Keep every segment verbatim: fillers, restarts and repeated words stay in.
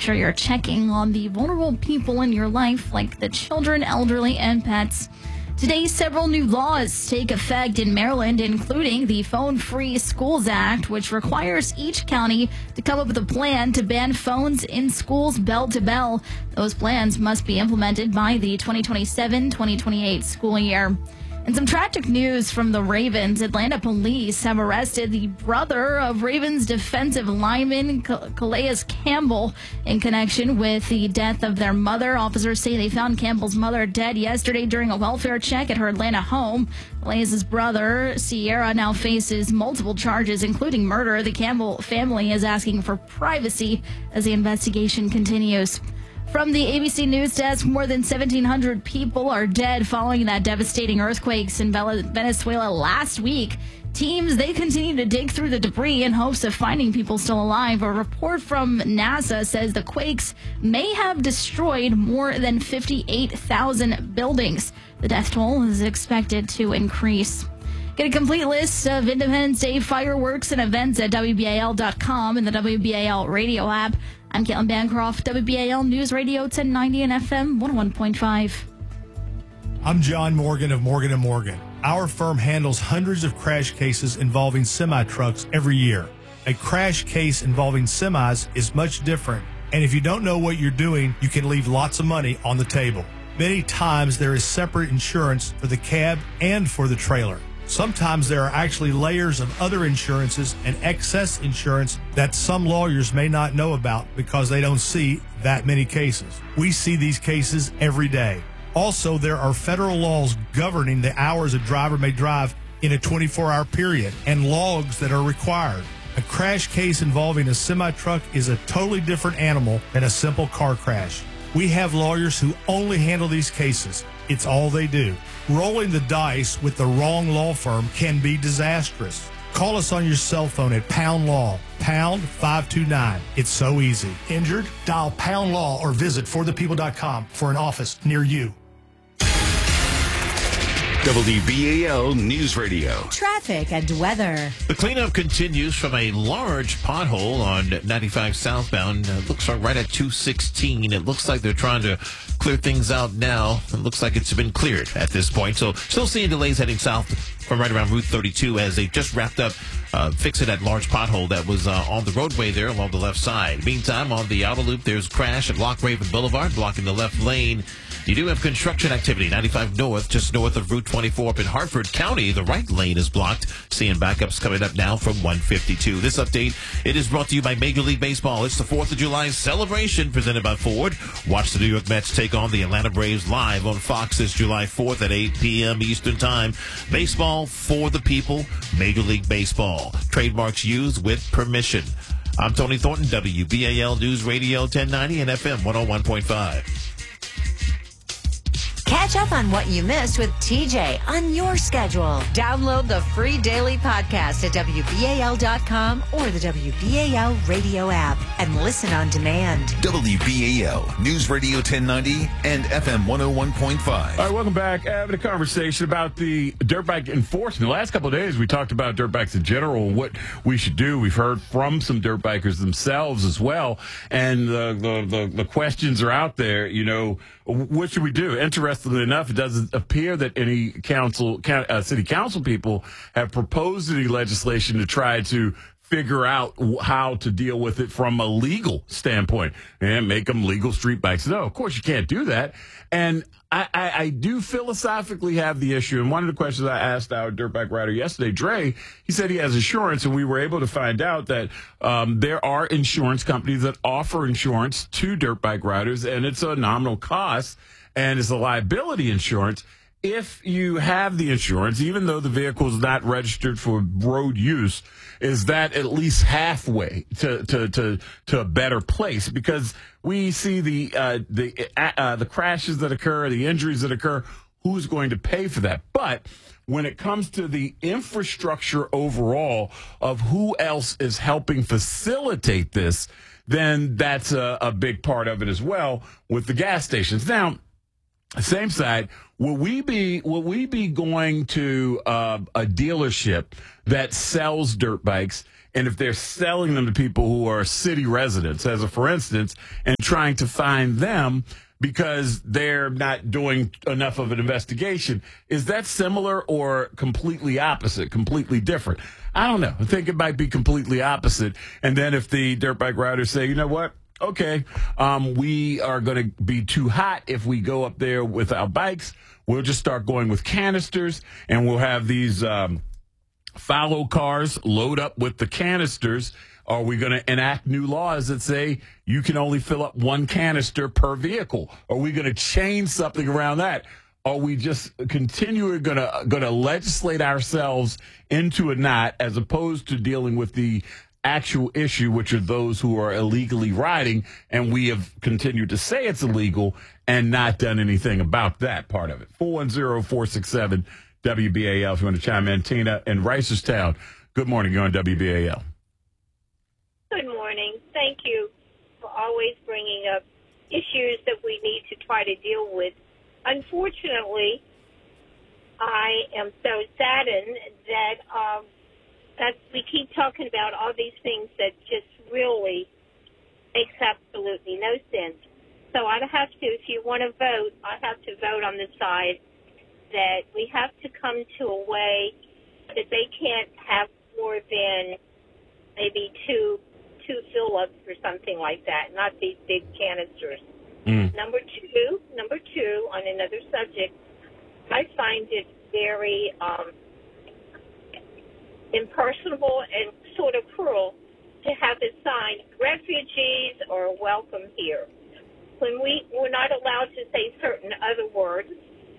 sure you're checking on the vulnerable people in your life, like the children, elderly, and pets. Today, several new laws take effect in Maryland, including the Phone-Free Schools Act, which requires each county to come up with a plan to ban phones in schools bell to bell. Those plans must be implemented by the twenty twenty-seven twenty twenty-eight school year. And some tragic news from the Ravens. Atlanta police have arrested the brother of Ravens defensive lineman Calais Campbell in connection with the death of their mother. Officers say they found Campbell's mother dead yesterday during a welfare check at her Atlanta home. Calais' brother, Sierra, now faces multiple charges, including murder. The Campbell family is asking for privacy as the investigation continues. From the A B C News Desk, more than seventeen hundred people are dead following that devastating earthquakes in Venezuela last week. Teams, they continue to dig through the debris in hopes of finding people still alive. A report from NASA says the quakes may have destroyed more than fifty-eight thousand buildings. The death toll is expected to increase. Get a complete list of Independence Day fireworks and events at W B A L dot com and the W B A L radio app. I'm Caitlin Bancroft, W B A L News Radio ten ninety and F M one oh one point five. I'm John Morgan of Morgan and Morgan. Our firm handles hundreds of crash cases involving semi-trucks every year. A crash case involving semis is much different, and if you don't know what you're doing, you can leave lots of money on the table. Many times there is separate insurance for the cab and for the trailer. Sometimes there are actually layers of other insurances and excess insurance that some lawyers may not know about because they don't see that many cases. We see these cases every day. Also, there are federal laws governing the hours a driver may drive in a twenty-four hour period and logs that are required. A crash case involving a semi-truck is a totally different animal than a simple car crash. We have lawyers who only handle these cases. It's all they do. Rolling the dice with the wrong law firm can be disastrous. Call us on your cell phone at Pound Law, pound five two nine. It's so easy. Injured? Dial Pound Law or visit for the people dot com for an office near you. W B A L News Radio. Traffic and weather. The cleanup continues from a large pothole on ninety-five southbound. Uh, looks like right at two sixteen. It looks like they're trying to clear things out now. It looks like it's been cleared at this point. So still seeing delays heading south from right around Route thirty-two as they just wrapped up uh, fixing that large pothole that was uh, on the roadway there along the left side. Meantime, on the outer loop, there's a crash at Lock Raven Boulevard blocking the left lane. You do have construction activity, ninety-five north, just north of Route twenty-four up in Hartford County. The right lane is blocked. Seeing backups coming up now from one fifty-two. This update, it is brought to you by Major League Baseball. It's the fourth of July celebration presented by Ford. Watch the New York Mets take on the Atlanta Braves live on Fox this July fourth at eight p.m. Eastern Time. Baseball for the people. Major League Baseball. Trademarks used with permission. I'm Tony Thornton, W B A L News Radio ten ninety and F M one oh one point five. Catch up on what you missed with T J on your schedule. Download the free daily podcast at W B A L dot com or the W B A L radio app and listen on demand. W B A L News Radio ten ninety and F M one oh one point five. All right, welcome back. Having a conversation about the dirt bike enforcement. The last couple of days, we talked about dirt bikes in general and what we should do. We've heard from some dirt bikers themselves as well. And the, the, the, the questions are out there, you know, what should we do? Interestingly enough, it doesn't appear that any council, uh, city council people have proposed any legislation to try to figure out how to deal with it from a legal standpoint and make them legal street bikes. No, of course you can't do that. And I, I, I do philosophically have the issue. And one of the questions I asked our dirt bike rider yesterday, Dre, he said he has insurance, and we were able to find out that um, there are insurance companies that offer insurance to dirt bike riders, and it's a nominal cost, and it's a liability insurance. If you have the insurance, even though the vehicle is not registered for road use, is that at least halfway to to to, to a better place? Because we see the uh, the uh, the crashes that occur, the injuries that occur. Who's going to pay for that? But when it comes to the infrastructure overall of who else is helping facilitate this, then that's a, a big part of it as well with the gas stations. Now, same side, will we be will we be going to uh, a dealership that sells dirt bikes and if they're selling them to people who are city residents, as a for instance, and trying to find them because they're not doing enough of an investigation, is that similar or completely opposite, completely different? I don't know. I think it might be completely opposite. And then if the dirt bike riders say, you know what? Okay, um, we are going to be too hot if we go up there with our bikes. We'll just start going with canisters, and we'll have these um, follow cars load up with the canisters. Are we going to enact new laws that say you can only fill up one canister per vehicle? Are we going to change something around that? Are we just continually going to going to legislate ourselves into a knot as opposed to dealing with the actual issue, which are those who are illegally riding, and we have continued to say it's illegal and not done anything about that part of it? four one zero, four six seven, W B A L if you want to chime in. Tina in Reisterstown, good morning. You're on W B A L. Good morning. Thank you for always bringing up issues that we need to try to deal with. Unfortunately, I am so saddened that um, that we keep talking about all these things that just really makes absolutely no sense. So I have to, if you want to vote, I have to vote on the side that we have to come to a way that they can't have more than maybe two two fill-ups or something like that, not these big canisters. Mm. Number two, number two, on another subject, I find it very um, impersonable and sort of cruel to have a sign, refugees are welcome here. When we, we're not allowed to say certain other words,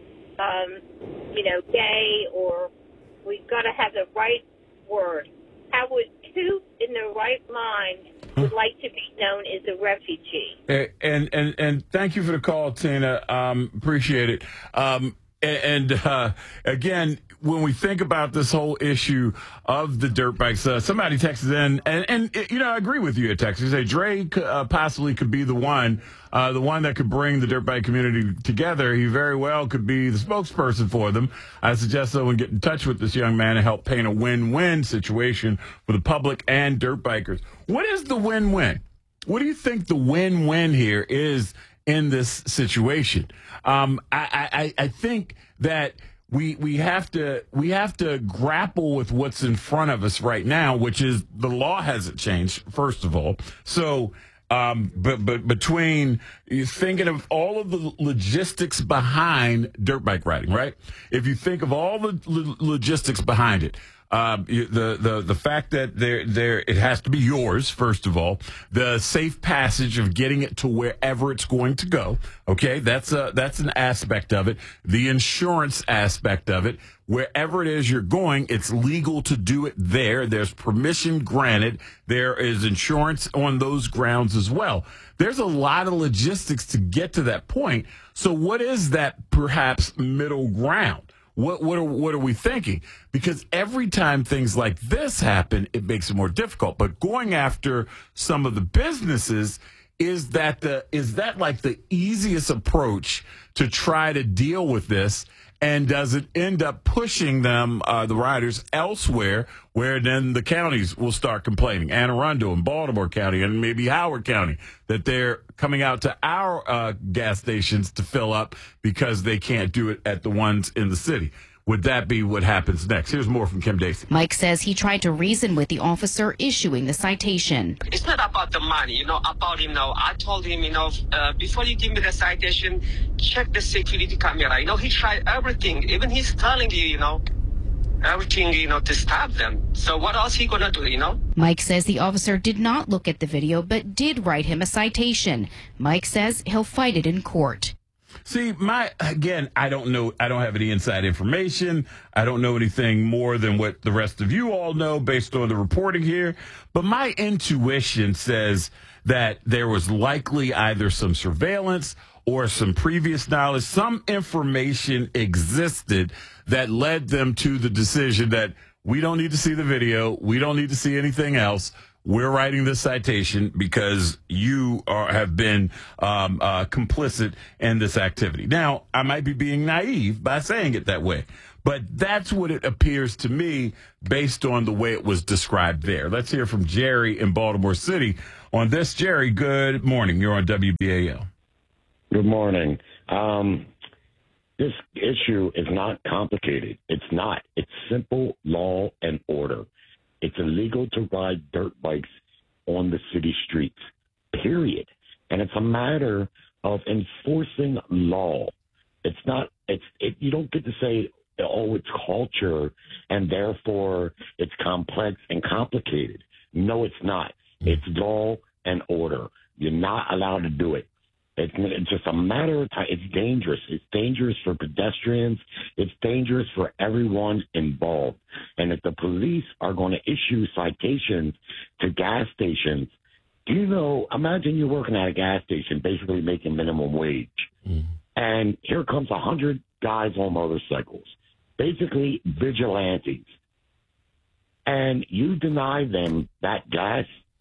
um, you know, gay, or we've got to have the right word. How would who in their right mind would like to be known as a refugee? And and and, and thank you for the call, Tina. Um, appreciate it. Um, and uh, again, when we think about this whole issue of the dirt bikes, uh, somebody texted in, and, and you know, I agree with you at Texas. They say Dre uh, possibly could be the one, uh, the one that could bring the dirt bike community together. He very well could be the spokesperson for them. I suggest someone get in touch with this young man and help paint a win-win situation for the public and dirt bikers. What is the win-win? What do you think the win-win here is in this situation? Um, I, I, I think that we we have to we have to grapple with what's in front of us right now, which is the law hasn't changed, first of all. So, um, but but between you thinking of all of the logistics behind dirt bike riding, right? If you think of all the lo- logistics behind it. Um, the, the, the fact that there, there, it has to be yours, first of all, the safe passage of getting it to wherever it's going to go. Okay. That's a, that's an aspect of it. The insurance aspect of it, wherever it is you're going, it's legal to do it there. There's permission granted. There is insurance on those grounds as well. There's a lot of logistics to get to that point. So what is that perhaps middle ground? What what are, what are we thinking? Because every time things like this happen, it makes it more difficult. But going after some of the businesses, is that the is that like the easiest approach to try to deal with this? And does it end up pushing them, uh, the riders, elsewhere, where then the counties will start complaining? Anne Arundel and Baltimore County and maybe Howard County, that they're coming out to our uh, gas stations to fill up because they can't do it at the ones in the city. Would that be what happens next? Here's more from Kim Dacey. Mike says he tried to reason with the officer issuing the citation. It's not about the money, you know, about him now. I told him, you know, uh, before you give me the citation, check the security camera. You know, he tried everything. Even he's telling you, you know, everything, you know, to stop them. So what else he gonna do, you know? Mike says the officer did not look at the video, but did write him a citation. Mike says he'll fight it in court. See, my, again, I don't know. I don't have any inside information. I don't know anything more than what the rest of you all know based on the reporting here. But my intuition says that there was likely either some surveillance or some previous knowledge, some information existed that led them to the decision that we don't need to see the video. We don't need to see anything else. We're writing this citation because you are, have been um, uh, complicit in this activity. Now, I might be being naive by saying it that way, But that's what it appears to me based on the way it was described there. Let's hear from Jerry in Baltimore City on this. Jerry, good morning. You're on W B A L. Good morning. Um, this issue is not complicated. It's not. It's simple law and order. It's illegal to ride dirt bikes on the city streets, period. And it's a matter of enforcing law. It's not, it's, it, you don't get to say, oh, it's culture, and therefore it's complex and complicated. No, it's not. It's law and order. You're not allowed to do it. It's, it's just a matter of time. It's dangerous. It's dangerous for pedestrians. It's dangerous for everyone involved. And if the police are going to issue citations to gas stations, do you know, imagine you're working at a gas station, basically making minimum wage. Mm-hmm. And here comes a hundred guys on motorcycles, basically vigilantes. And you deny them that gas.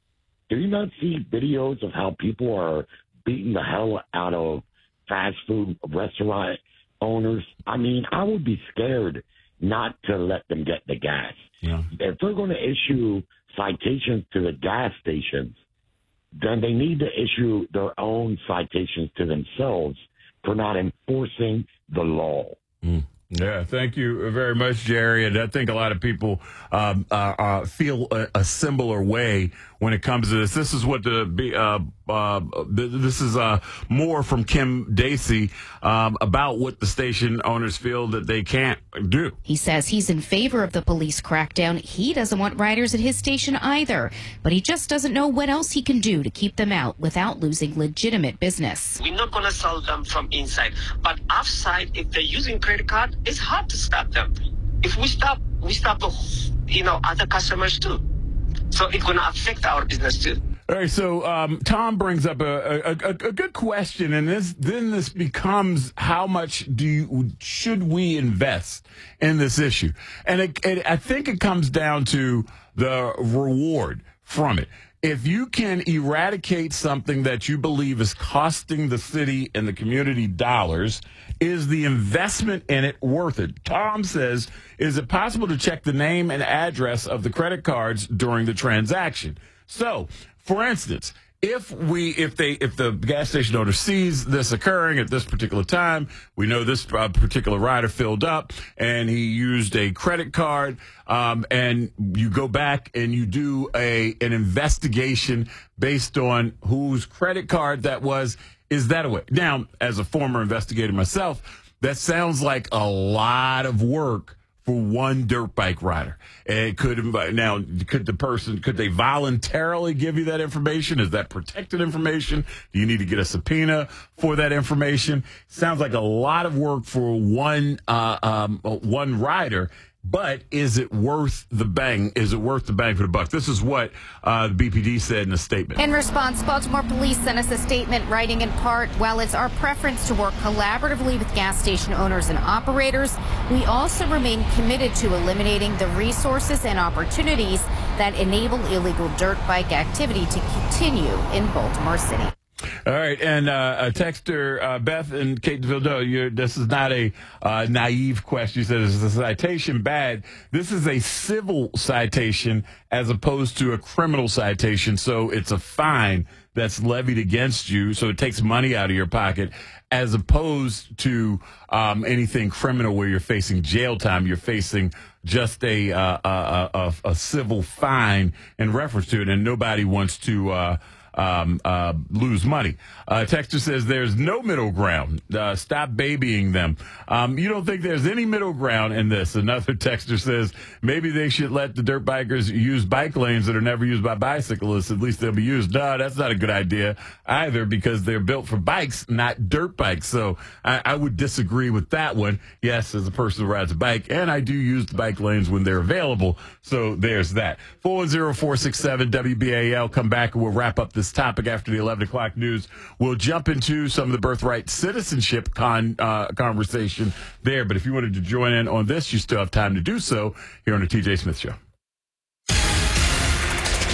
Do you not see videos of how people are beating the hell out of fast food restaurant owners? I mean, I would be scared not to let them get the gas. Yeah. If they're going to issue citations to the gas stations, then they need to issue their own citations to themselves for not enforcing the law. Mm. Yeah, thank you very much, Jerry. And I think a lot of people um, uh, uh, feel a, a similar way when it comes to this. This is what the uh, uh, this is uh, more from Kim Dacey um, about what the station owners feel that they can't do. He says he's in favor of the police crackdown. He doesn't want riders at his station either, but he just doesn't know what else he can do to keep them out without losing legitimate business. We're not going to sell them from inside, but outside, if they're using credit card, it's hard to stop them. If we stop, we stop, you know, other customers too. So it's going to affect our business too. All right, so um, Tom brings up a, a, a, a good question, and this, then this becomes how much do you, should we invest in this issue? And it, it, I think it comes down to the reward from it. If you can eradicate something that you believe is costing the city and the community dollars, is the investment in it worth it? Tom says, is it possible to check the name and address of the credit cards during the transaction? So, for instance, if we, if they, if the gas station owner sees this occurring at this particular time, we know this uh, particular rider filled up and he used a credit card, um, and you go back and you do a an investigation based on whose credit card that was. Is that a way? Now, as a former investigator myself, that sounds like a lot of work for one dirt bike rider. And could now could the person could they voluntarily give you that information? Is that protected information? Do you need to get a subpoena for that information? Sounds like a lot of work for one uh, um, one rider. But is it worth the bang? Is it worth the bang for the buck? This is what uh, the B P D said in a statement. In response, Baltimore police sent us a statement writing in part, while it's our preference to work collaboratively with gas station owners and operators, we also remain committed to eliminating the resources and opportunities that enable illegal dirt bike activity to continue in Baltimore City. All right, and uh, a texter, uh, Beth and Catonsville, you're, this is not a uh, naive question. You said, is the citation bad? This is a civil citation as opposed to a criminal citation, so it's a fine that's levied against you, so it takes money out of your pocket, as opposed to um, anything criminal where you're facing jail time. You're facing just a, uh, a, a, a civil fine in reference to it, and nobody wants to uh, Um, uh, lose money. Uh, Texter says there's no middle ground. Uh, stop babying them. Um, you don't think there's any middle ground in this? Another texter says maybe they should let the dirt bikers use bike lanes that are never used by bicyclists. At least they'll be used. No, that's not a good idea either, because they're built for bikes, not dirt bikes. So I, I would disagree with that one. Yes, as a person who rides a bike, and I do use the bike lanes when they're available. So there's that. four one zero, four six seven, W B A L. Come back and we'll wrap up this topic after the eleven o'clock news. We'll jump into some of the birthright citizenship con, uh, conversation there. But if you wanted to join in on this, you still have time to do so here on the T J Smith Show.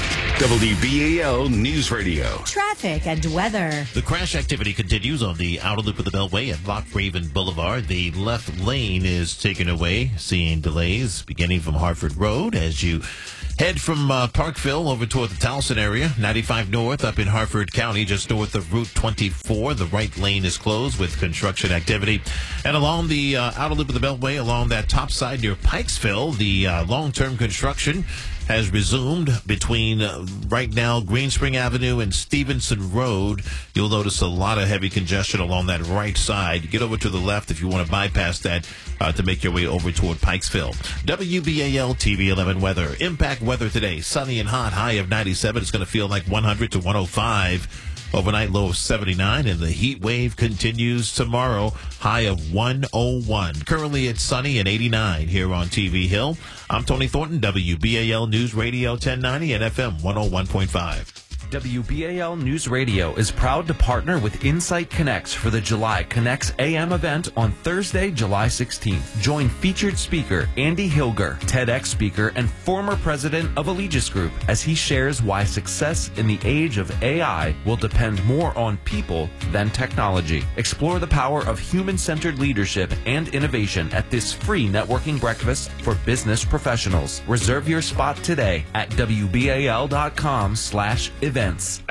W B A L News Radio. Traffic and weather. The crash activity continues on the outer loop of the Beltway at Loch Raven Boulevard. The left lane is taken away, seeing delays beginning from Hartford Road as you head from uh, Parkville over toward the Towson area. ninety-five North up in Hartford County, just north of Route twenty-four. The right lane is closed with construction activity. And along the uh, outer loop of the Beltway, along that top side near Pikesville, the uh, long-term construction has resumed between uh, right now Greenspring Avenue and Stevenson Road. You'll notice a lot of heavy congestion along that right side. Get over to the left if you want to bypass that uh, to make your way over toward Pikesville. W B A L T V eleven weather. Impact weather today. Sunny and hot. High of ninety-seven. It's going to feel like one hundred to one oh five. Overnight low of seventy-nine, and the heat wave continues tomorrow. High of one oh one. Currently it's sunny and eighty-nine here on T V Hill. I'm Tony Thornton, W B A L News Radio ten ninety and F M one oh one point five. W B A L News Radio is proud to partner with Insight Connects for the July Connects A M event on Thursday, July sixteenth. Join featured speaker Andy Hilger, TEDx speaker and former president of Allegis Group, as he shares why success in the age of A I will depend more on people than technology. Explore the power of human-centered leadership and innovation at this free networking breakfast for business professionals. Reserve your spot today at W B A L dot com slash events.